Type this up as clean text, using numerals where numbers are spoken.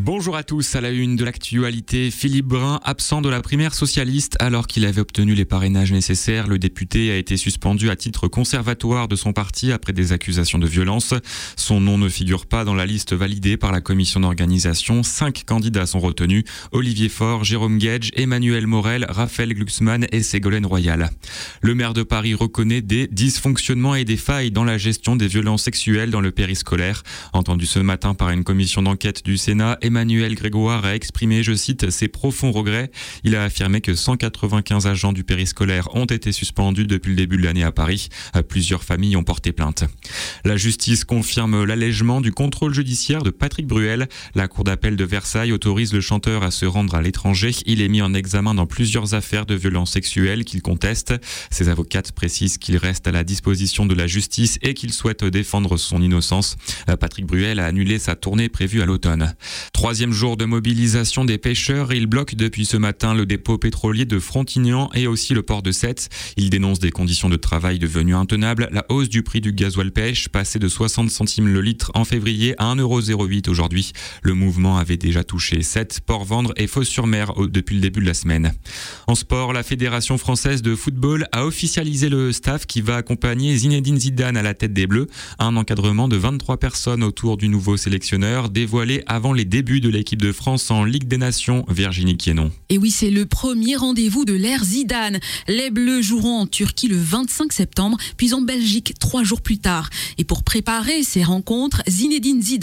Bonjour à tous, à la une de l'actualité, Philippe Brun, absent de la primaire socialiste alors qu'il avait obtenu les parrainages nécessaires. Le député a été suspendu à titre conservatoire de son parti après des accusations de violence. Son nom ne figure pas dans la liste validée par la commission d'organisation. 5 candidats sont retenus: Olivier Faure, Jérôme Guedj, Emmanuel Morel, Raphaël Glucksmann et Ségolène Royal. Le maire de Paris reconnaît des dysfonctionnements et des failles dans la gestion des violences sexuelles dans le périscolaire. Entendu ce matin par une commission d'enquête du Sénat, Emmanuel Grégoire a exprimé, je cite, ses profonds regrets. Il a affirmé que 195 agents du périscolaire ont été suspendus depuis le début de l'année à Paris. Plusieurs familles ont porté plainte. La justice confirme l'allègement du contrôle judiciaire de Patrick Bruel. La cour d'appel de Versailles autorise le chanteur à se rendre à l'étranger. Il est mis en examen dans plusieurs affaires de violences sexuelles qu'il conteste. Ses avocates précisent qu'il reste à la disposition de la justice et qu'il souhaite défendre son innocence. Patrick Bruel a annulé sa tournée prévue à l'automne. Troisième jour de mobilisation des pêcheurs. Ils bloquent depuis ce matin le dépôt pétrolier de Frontignan et aussi le port de Sète. Ils dénoncent des conditions de travail devenues intenables. La hausse du prix du gasoil pêche, passé de 60 centimes le litre en février à 1,08 € aujourd'hui. Le mouvement avait déjà touché Sète, Port-Vendre et Fos-sur-Mer depuis le début de la semaine. En sport, la Fédération française de football a officialisé le staff qui va accompagner Zinedine Zidane à la tête des Bleus. Un encadrement de 23 personnes autour du nouveau sélectionneur, dévoilé avant les débuts de l'équipe de France en Ligue des Nations. Virginie Quienon. Et oui, c'est le premier rendez-vous de l'ère Zidane. Les Bleus joueront en Turquie le 25 septembre, puis en Belgique 3 jours plus tard. Et pour préparer ces rencontres, Zinedine Zidane